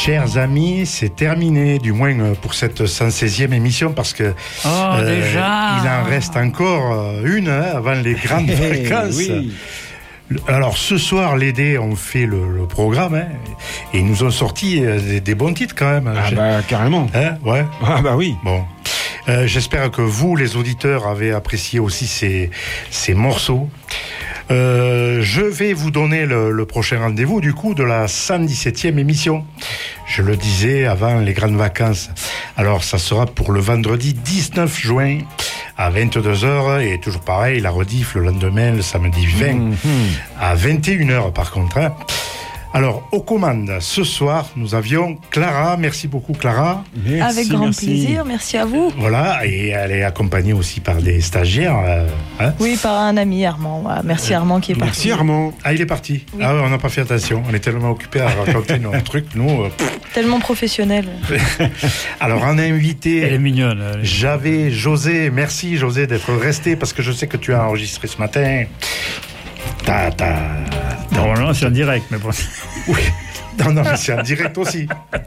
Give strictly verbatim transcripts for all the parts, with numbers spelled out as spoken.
Chers amis, c'est terminé, du moins pour cette cent seizième émission, parce que oh, euh, déjà il en reste encore une hein, avant les grandes vacances. Oui. Alors ce soir, les dés ont fait le, le programme hein, et ils nous ont sorti des, des bons titres quand même. Ah bah carrément. Hein, ouais. Ah bah oui. Bon. Euh, j'espère que vous, les auditeurs, avez apprécié aussi ces, ces morceaux. Euh, je vais vous donner le, le prochain rendez-vous du coup de la cent dix-septième émission. Je le disais avant les grandes vacances. Alors ça sera pour le vendredi dix-neuf juin à vingt-deux heures et toujours pareil, la rediff le lendemain, le samedi vingt mmh, mmh. à vingt et une heures par contre. Hein. Alors, aux commandes, ce soir, nous avions Clara. Merci beaucoup, Clara. Merci, Avec grand merci. plaisir, merci à vous. Voilà, et elle est accompagnée aussi par des stagiaires. Euh, hein oui, par un ami, Armand. Merci Armand qui est parti. Merci Armand. Ah, il est parti. Oui. Ah ouais, on n'a pas fait attention. On est tellement occupés à raconter nos trucs, nous. Euh, tellement professionnel. Alors, on a invité... Elle est mignonne. Elle est... J'avais José. Merci, José, d'être resté, parce que je sais que tu as enregistré ce matin. Ta, ta, ta, non, non, c'est en direct, mais bon. Oui. Non, non, mais c'est en direct aussi.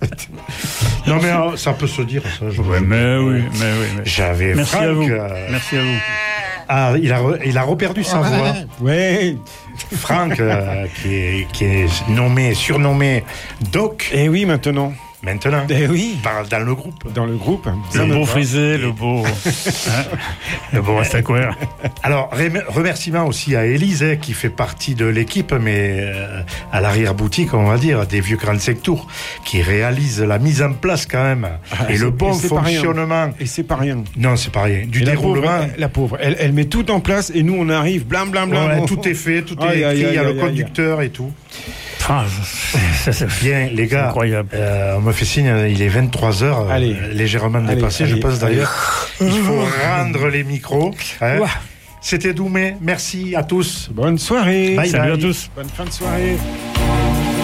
Non, mais euh, ça peut se dire, ça. Je ouais, mais oui, mais oui. Mais... J'avais Merci Franck, à vous. Euh... Merci à vous. Ah, il a, re... il a reperdu sa ah, voix. Ouais. Franck, euh, qui, est, qui est nommé, surnommé Doc. Eh oui, maintenant. Maintenant, eh oui. dans le groupe. Dans le groupe. Le beau frisé, le beau. Hein le beau Restaquer. Alors, remerciements aussi à Élise, hein, qui fait partie de l'équipe, mais euh, à l'arrière-boutique, on va dire, des vieux quarante-cinq tours, qui réalise la mise en place quand même, ah, et le bon et fonctionnement. Et c'est pas rien. Non, c'est pas rien. Du et déroulement. La pauvre, la pauvre elle, elle met tout en place, et nous, on arrive, blam, blam, blam. Ouais, tout est fait, tout est écrit, il y a le conducteur et tout. Ah, ça, ça, bien, les gars, incroyable. Euh, on me fait signe, il est vingt-trois heures, euh, légèrement allez, dépassé, allez, je pense allez. D'ailleurs. Il faut rendre les micros. Hein. C'était Doumé, merci à tous. Bonne soirée. Bye Salut bye. à tous. Bonne fin de soirée.